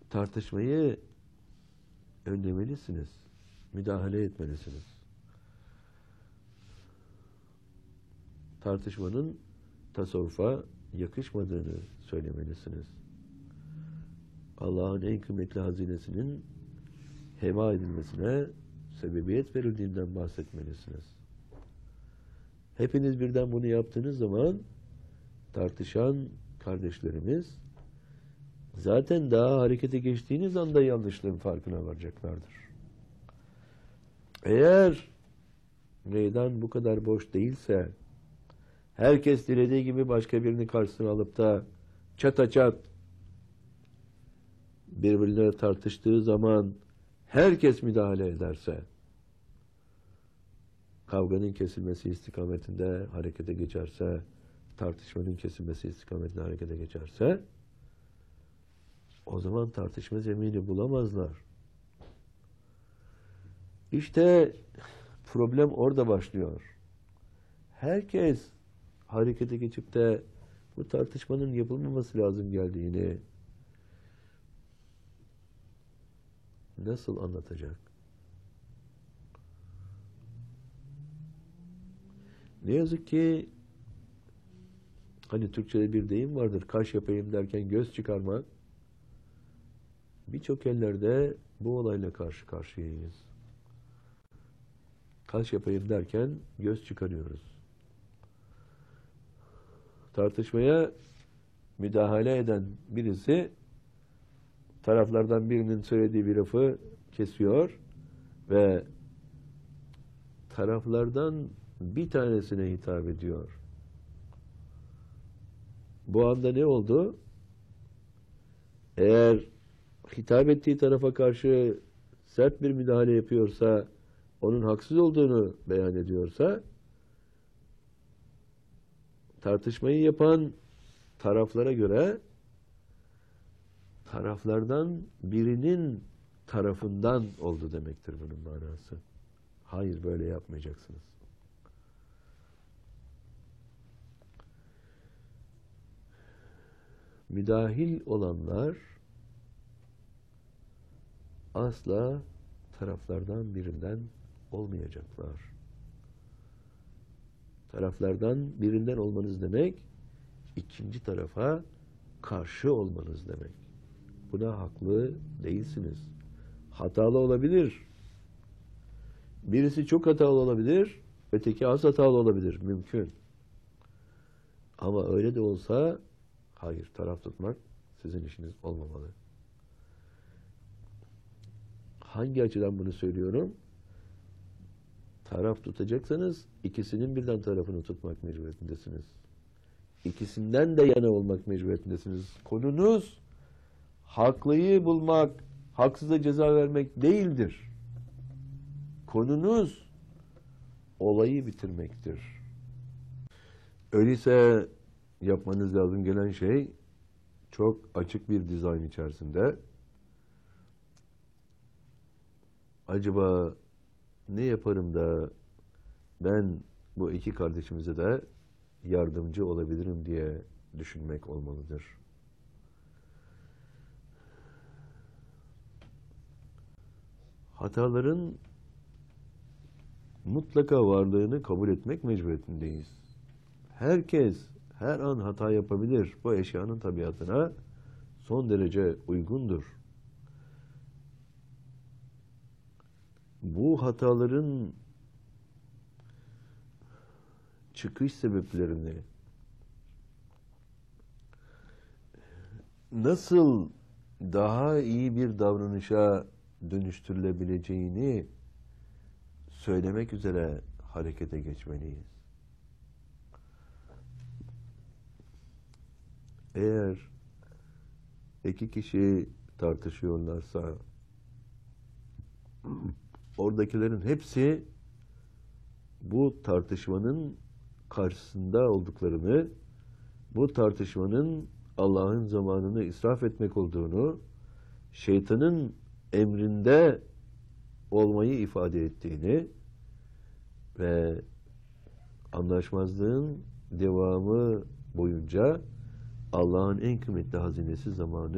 tartışmayı önlemelisiniz. Müdahale etmelisiniz. Tartışmanın tasavvufa yakışmadığını söylemelisiniz. Allah'ın en kıymetli hazinesinin heba edilmesine sebebiyet verildiğinden bahsetmelisiniz. Hepiniz birden bunu yaptığınız zaman tartışan kardeşlerimiz zaten daha harekete geçtiğiniz anda yanlışlığın farkına varacaklardır. Eğer meydan bu kadar boş değilse, herkes dilediği gibi başka birini karşısına alıp da çataçat birbirine tartıştığı zaman herkes müdahale ederse, kavganın kesilmesi istikametinde harekete geçerse, tartışmanın kesilmesi istikametinde harekete geçerse, o zaman tartışma zemini bulamazlar. İşte problem orada başlıyor. Herkes harekete geçip de bu tartışmanın yapılmaması lazım geldiğini nasıl anlatacak? Ne yazık ki hani Türkçe'de bir deyim vardır. Kaş yapayım derken göz çıkarmak. Birçok yerlerde bu olayla karşı karşıyayız. Kaş yapayım derken göz çıkarıyoruz. Tartışmaya müdahale eden birisi taraflardan birinin söylediği bir lafı kesiyor ve taraflardan bir tanesine hitap ediyor. Bu anda ne oldu? Eğer hitap ettiği tarafa karşı sert bir müdahale yapıyorsa, onun haksız olduğunu beyan ediyorsa, tartışmayı yapan taraflara göre taraflardan birinin tarafından oldu demektir bunun manası. Hayır, böyle yapmayacaksınız. Müdahil olanlar asla taraflardan birinden olmayacaklar. Taraflardan birinden olmanız demek, ikinci tarafa karşı olmanız demek. Buna haklı değilsiniz. Hatalı olabilir. Birisi çok hatalı olabilir, öteki az hatalı olabilir. Mümkün. Ama öyle de olsa, hayır, taraf tutmak sizin işiniz olmamalı. Hangi açıdan bunu söylüyorum? Taraf tutacaksanız ikisinin birden tarafını tutmak mecburiyetindesiniz. İkisinden de yana olmak mecburiyetindesiniz. Konunuz haklıyı bulmak, haksıza ceza vermek değildir. Konunuz olayı bitirmektir. Öyleyse yapmanız lazım gelen şey çok açık bir dizayn içerisinde acaba ne yaparım da ben bu iki kardeşimize de yardımcı olabilirim diye düşünmek olmalıdır. Hataların mutlaka varlığını kabul etmek mecburiyetindeyiz. Herkes her an hata yapabilir. Bu eşyanın tabiatına son derece uygundur. Bu hataların çıkış sebeplerini nasıl daha iyi bir davranışa dönüştürülebileceğini söylemek üzere harekete geçmeliyiz. Eğer iki kişi tartışıyorlarsa oradakilerin hepsi bu tartışmanın karşısında olduklarını, bu tartışmanın Allah'ın zamanını israf etmek olduğunu, şeytanın emrinde olmayı ifade ettiğini ve anlaşmazlığın devamı boyunca Allah'ın en kıymetli hazinesi zamanı